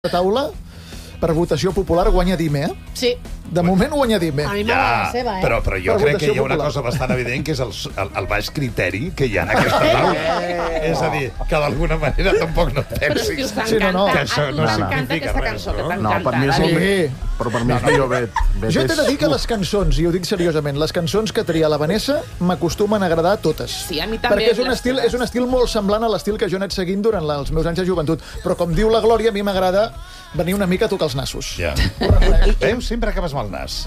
taula, per votació popular, guanya Dime, eh? Sí. De moment guanya Dime. A mi m'agrada la seva, eh? Però jo Per crec que hi ha una votació cosa bastant evident, que és el baix criteri que hi ha en aquesta taula. És a dir, que d'alguna manera tampoc no Però és que pensis. us Sí, no, encanta. que això A tu no t'encanta significa aquesta res, cançó, que no? t'encanta. No, per mi és Dani. Sí. Però per mi és millor Bet. Jo t'he de dir que les cançons, i ho dic seriosament, les cançons que tria la Vanessa m'acostumen a agradar totes. Sí, a mi també, Perquè és un les estil, teves. és un estil molt semblant a l'estil que jo he anat seguint durant els meus anys de joventut. Però com diu la Glòria, a mi m'agrada venir una mica a tocar els nassos. Ja. Veus? Sempre acabes amb el nas.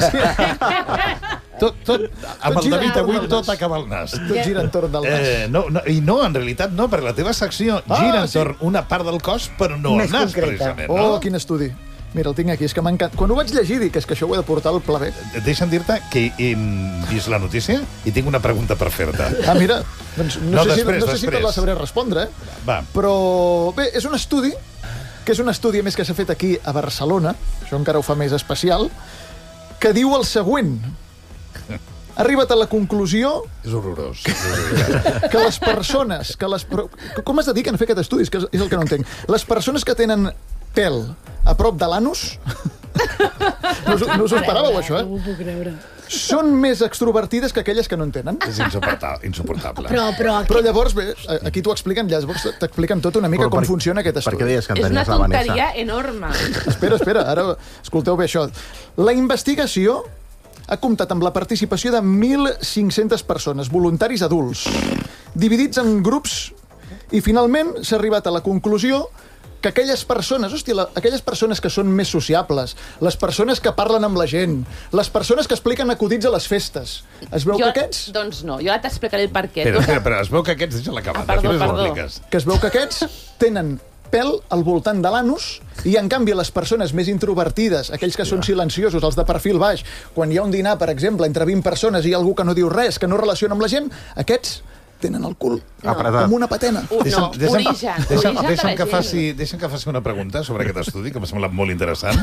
Tot, amb el gira David entorn avui del tot nas. acaba al nas. Tot gira entorn del nas. No, en realitat no, perquè la teva secció gira entorn una part del cos, però no al nas, precisament. Oh, No? quin estudi. Mira, el tinc aquí, és que m'encanta. Quan ho vaig llegir, dic, és que això ho he de portar al Pla B. Deixa'm dir-te que he vist la notícia i tinc una pregunta per fer-te. Ah, mira, doncs no, No, sé, després, si te la després. sabré respondre, eh? Va. Però, bé, és un estudi, que és un estudi, a més, que s'ha fet aquí a Barcelona, això encara ho fa més especial, que diu el següent. Ha arribat a la conclusió És horrorós. que les persones... Com es dediquen a fer aquest estudi? És el que no entenc. Les persones que tenen pèl a prop de l'anus... No us ho esperàveu, això, No eh? ho puc creure. Són més extrovertides que aquelles que no en tenen. És insuportable. Però llavors, bé, aquí t'ho expliquen, llavors t'expliquen tot una mica com funciona aquest Per què estudi. deies que És una entenies la Vanessa? tonteria enorme. Espera, ara escolteu bé això. La investigació ha comptat amb la participació de 1.500 persones, voluntaris adults, dividits en grups, i finalment s'ha arribat a la conclusió que aquelles persones, aquelles persones que són més sociables, les persones que parlen amb la gent, les persones que expliquen acudits a les festes, es veu que aquests... Doncs no, jo ara t'explicaré el per què. Però es veu que aquests deixen l'acabar. Perdó. Que es veu que aquests tenen pèl al voltant de l'anus i, en canvi, les persones més introvertides, aquells que són silenciosos, els de perfil baix, quan hi ha un dinar, per exemple, entre 20 persones i hi ha algú que no diu res, que no relaciona amb la gent, aquests tenen el cul com una patena. No, origen de la gent. Deixa'm que faci una pregunta sobre aquest estudi, que m'ha semblat molt interessant.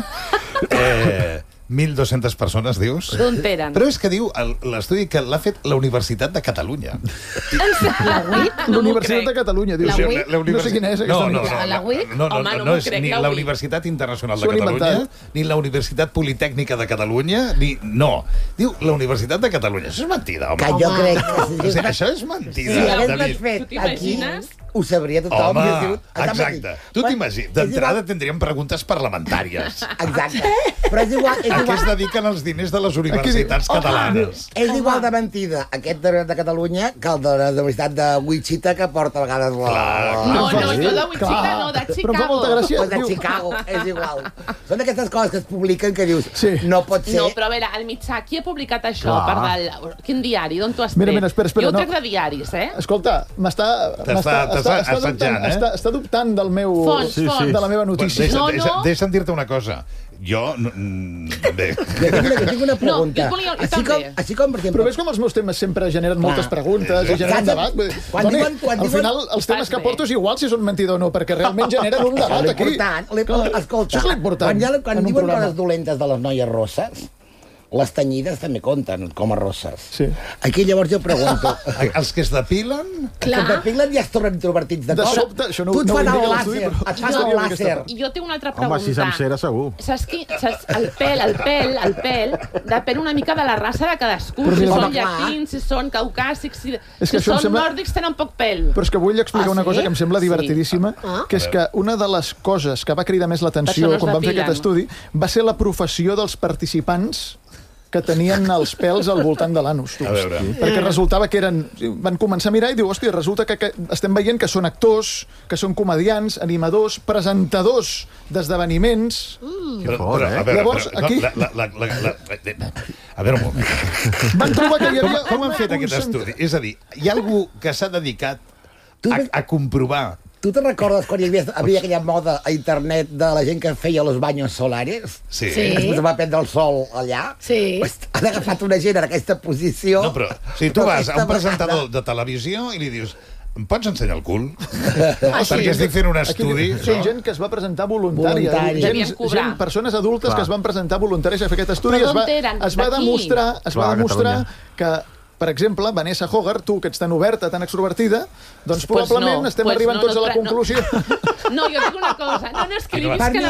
1.200 persones, dius? D'on eren? Però és que diu l'estudi que l'ha fet la Universitat de Catalunya. La UIC? No m'ho L'Universitat de crec. Catalunya, dius. La UIC? No sé quina és aquesta universitat. La UIC? No Home, no no m'ho és crec, ni la la UIC. Universitat Internacional de S'ho han Catalunya, inventat. ni la Universitat Politècnica de Catalunya, ni... No. Diu la Universitat de Catalunya. Això és mentida, home. Que jo crec que O sigui, això és mentida, si hagués David. fet Tu aquí, t'imagines? ho sabria tothom. Home, I hagués sigut- exacte. Tu t'imagines. D'entrada tindríem preguntes parlamentàries. Exacte. Però és igual, A què es dediquen els diners de les universitats catalanes? és igual de mentida aquest de Catalunya que el de la Universitat de Wichita, que porta a vegades la... No, jo de Wichita no, de Però em fa molta Chicago. gràcia. O de Diu- Chicago, és igual. Són d'aquestes coses que es publiquen que dius, Sí. no pot ser... No, però a veure, al mitjà, qui ha publicat això? Clar. Quin diari? D'on t'ho has Mira, tret? espera, Jo ho no. trec de diaris, eh? Escolta, T'està assetjant, eh? Està dubtant del meu... Fons, fons. De la meva notícia. Deixa'm dir-te una cosa. Jo... Bé. Jo tinc una pregunta. jo també. Així com, per exemple... Però ves com els meus temes sempre generen moltes preguntes i generen Exacte. debat? Vull dir, Quan Toni, diuen- quan al diuen- final els temes Fas que bé. porto és igual si són mentida o no, perquè realment generen un debat aquí. Escolta, Això és l'important quan en un diuen programa. coses dolentes de les noies rosses, les tenyides també compten com a rosses. Sí. Aquí llavors jo pregunto... Els que es depilen... Que de piglen ja es tornen introvertits de De cop. sobte, això no- Tu et no ho fan el indica l'estudi, làser, però- et fan Jo- el làser. Jo tinc una altra pregunta. Home, si és amb cera, segur. Saps qui? Saps? El pèl, depèn una mica de la raça de cadascú. Però Si mira, són home, clar. llatins, si són caucàsics, si És que això són em sembla- nòrdics tenen poc pèl. Però és que vull explicar Ah, una sí? cosa que em sembla Sí. divertidíssima, Ah. que és que una de les coses que va cridar més l'atenció Persones quan vam fer depilen. aquest estudi va ser la professió dels participants que tenien els pèls al voltant de l'anus. tu. A veure. Perquè resultava que van començar a mirar i diu, hòstia, resulta que estem veient que són actors, que són comedians, animadors, presentadors d'esdeveniments. Que fort, eh? A veure, Llavors, aquí- a veure un moment. Van trobar que hi havia... Com han fet un aquest cent- estudi? És a dir, hi ha algú que s'ha dedicat a comprovar... Tu te recordes quan hi havia aquella moda a internet de la gent que feia los baños solares? Sí. Sí. Que es posava a prendre el sol allà? Sí. Pues han agafat una gent en aquesta posició... No, però si tu però vas a un aquesta presentador vegada- de televisió i li dius em pots ensenyar el cul? Ah, sí. Perquè estic fent un Aquí estudi. són gent que es va presentar voluntària. Voluntària. Devien cobrar. Persones adultes Clar. que es van presentar voluntàries a fer aquest estudi. Però Es va, d'on eren? es va D'aquí? demostrar, Clar, Catalunya. que per exemple, Vanessa Hogarth, tu que ets tan oberta, tan extrovertida, doncs probablement estem arribant tots a la conclusió No, jo dic una cosa. No, és que li Per visc mi